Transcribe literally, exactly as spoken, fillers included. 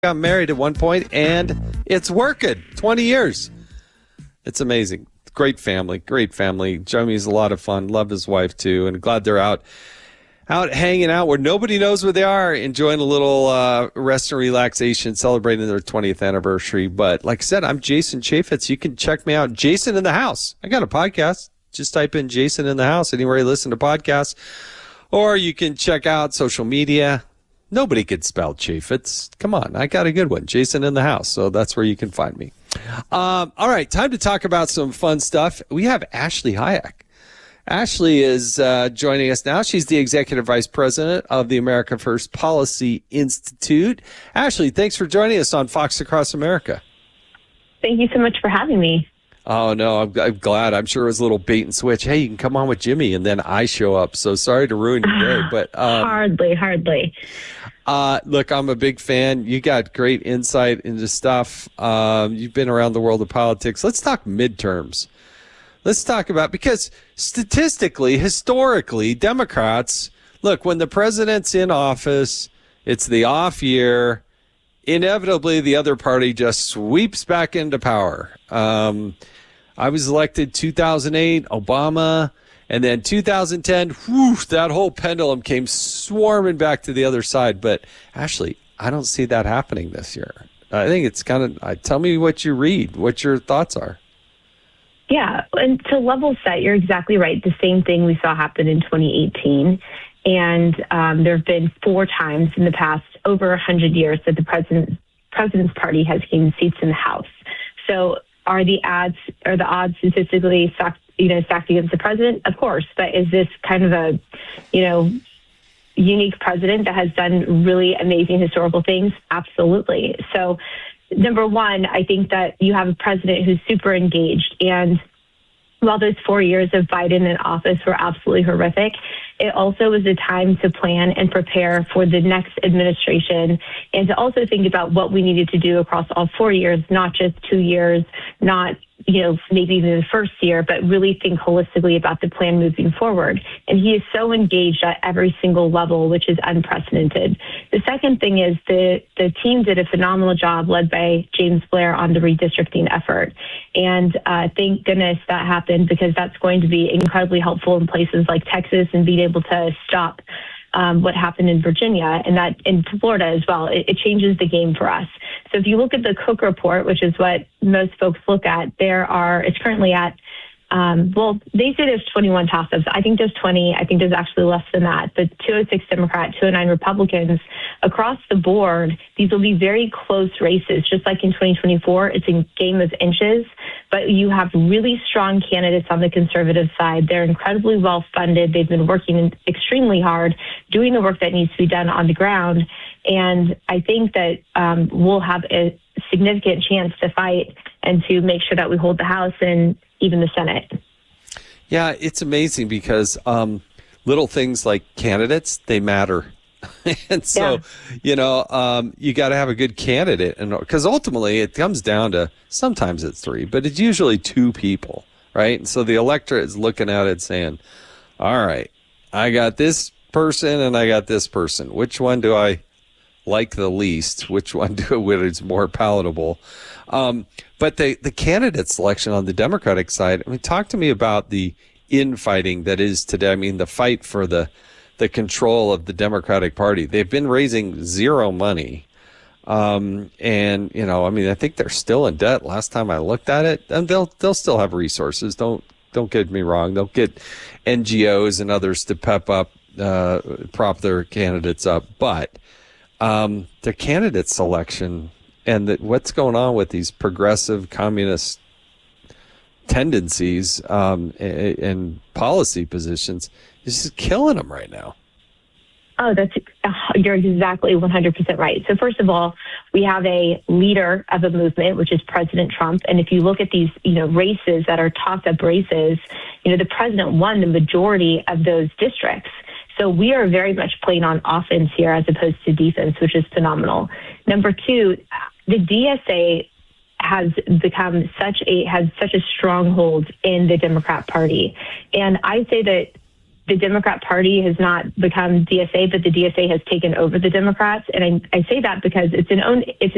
got married at one point, and it's working. twenty years. It's amazing. Great family. Great family. Jamie's a lot of fun. Love his wife, too, and glad they're out out hanging out where nobody knows where they are, enjoying a little uh, rest and relaxation, celebrating their twentieth anniversary. But like I said, I'm Jason Chaffetz. You can check me out. Jason in the House. I got a podcast. Just type in Jason in the House anywhere you listen to podcasts. Or you can check out social media. Nobody could spell Chaffetz. Come on, I got a good one. Jason in the House. So that's where you can find me. Um, all right, time to talk about some fun stuff. We have Ashley Hayek. Ashley is uh, joining us now. She's the Executive Vice President of the America First Policy Institute. Ashley, thanks for joining us on Fox Across America. Thank you so much for having me. Oh, no, I'm, I'm glad. I'm sure it was a little bait and switch. Hey, you can come on with Jimmy, and then I show up. So sorry to ruin your day. But um, Hardly, hardly. Uh, look, I'm a big fan. You got great insight into stuff. Um, you've been around the world of politics. Let's talk midterms. Let's talk about, because statistically, historically, Democrats, look, when the president's in office, it's the off year. Inevitably, the other party just sweeps back into power. Um, I was elected two thousand eight, Obama, and then two thousand ten, whew, that whole pendulum came swarming back to the other side. But Ashley, I don't see that happening this year. I think it's kind of, uh, tell me what you read, what your thoughts are. Yeah, and to level set, you're exactly right. The same thing we saw happen in twenty eighteen. And um, there have been four times in the past over one hundred years that the president, president's party has gained seats in the House. So are the odds, are the odds statistically stacked, you know, stacked against the president? Of course. But is this kind of a, you know, unique president that has done really amazing historical things? Absolutely. So number one, I think that you have a president who's super engaged. And while those four years of Biden in office were absolutely horrific, it also was a time to plan and prepare for the next administration, and to also think about what we needed to do across all four years, not just two years, not, you know, maybe even the first year, but really think holistically about the plan moving forward. And he is so engaged at every single level, which is unprecedented. The second thing is the, the team did a phenomenal job led by James Blair on the redistricting effort. And uh, thank goodness that happened, because that's going to be incredibly helpful in places like Texas and being able to stop Um, what happened in Virginia, and that in Florida as well. It, it changes the game for us. So if you look at the Cook report, which is what most folks look at, there are, it's currently at, um, well, they say there's twenty-one toss-ups. I think there's twenty. I think there's actually less than that. But two oh six Democrat, two oh nine Republicans. Across the board, these will be very close races. Just like in twenty twenty-four, it's a game of inches. But you have really strong candidates on the conservative side. They're incredibly well-funded. They've been working extremely hard, doing the work that needs to be done on the ground. And I think that um, we'll have a significant chance to fight and to make sure that we hold the House and even the Senate. Yeah, it's amazing because um, little things like candidates, they matter. And so, yeah. you know, um, you got to have a good candidate, and because ultimately it comes down to, sometimes it's three, but it's usually two people, right? And so the electorate is looking at it saying, all right, I got this person and I got this person. Which one do I like the least? Which one do is more palatable? Um, but the, the candidate selection on the Democratic side, I mean, talk to me about the infighting that is today. I mean, the fight for the the control of the Democratic Party. They've been raising zero money. Um, and, you know, I mean, I think they're still in debt. Last time I looked at it, and they'll, they'll still have resources. Don't, don't get me wrong. They'll get N G Os and others to pep up, uh, prop their candidates up. But, um, the candidate selection and the, what's going on with these progressive communist tendencies, um, and, and policy positions is just killing them right now. Oh, that's uh, you're exactly one hundred percent right. So first of all, we have a leader of a movement, which is President Trump. And if you look at these, you know, races that are toss-up races, you know, the president won the majority of those districts. So we are very much playing on offense here as opposed to defense, which is phenomenal. Number two, the D S A has become such a has such a stronghold in the Democrat Party, and I say that the Democrat Party has not become D S A, but the D S A has taken over the Democrats. And I, I say that because it's an own it's